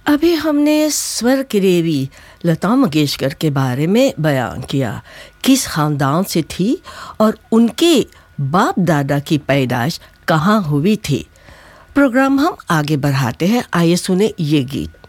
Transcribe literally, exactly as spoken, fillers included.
अभी हमने स्वर की देवी लता मंगेशकर के बारे में बयान किया, किस खानदान से थी और उनके बाप दादा की पैदाइश कहाँ हुई थी। प्रोग्राम हम आगे बढ़ाते हैं, आइए सुने ये गीत।